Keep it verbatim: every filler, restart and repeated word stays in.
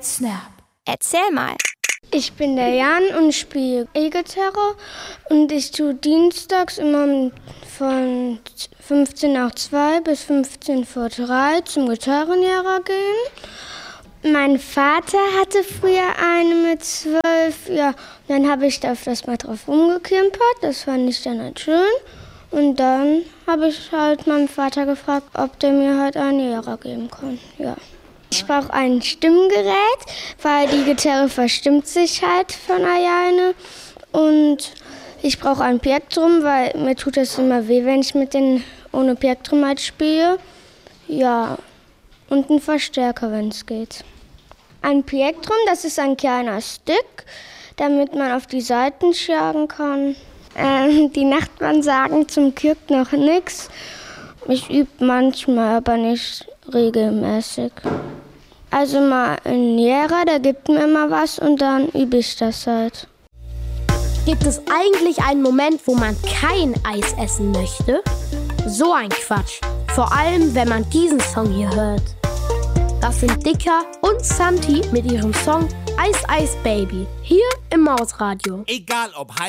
Let's Snap. Erzähl mal. Ich bin der Jan und spiele E-Gitarre und ich tue dienstags immer von fünfzehn nach zwei bis fünfzehn vor drei zum Gitarrenlehrer gehen. Mein Vater hatte früher eine mit zwölf, ja, dann habe ich da öfters mal drauf rumgeklimpert, das fand ich dann halt schön. Und dann habe ich halt meinen Vater gefragt, ob der mir halt einen Lehrer geben kann, ja. Ich brauche ein Stimmgerät, weil die Gitarre verstimmt sich halt von alleine. Und ich brauche ein Plektrum, weil mir tut das immer weh, wenn ich mit den ohne Plektrum halt spiele. Ja, und ein Verstärker, wenn es geht. Ein Plektrum, das ist ein kleiner Stick, damit man auf die Saiten schlagen kann. Ähm, die Nachbarn sagen zum Glück noch nichts. Ich übe manchmal, aber nicht regelmäßig. Also mal ein Lehrer, der gibt mir immer was und dann übe ich das halt. Gibt es eigentlich einen Moment, wo man kein Eis essen möchte? So ein Quatsch. Vor allem, wenn man diesen Song hier hört. Das sind Dicker und Santi mit ihrem Song Eis Eis Baby. Hier im Mausradio. Egal ob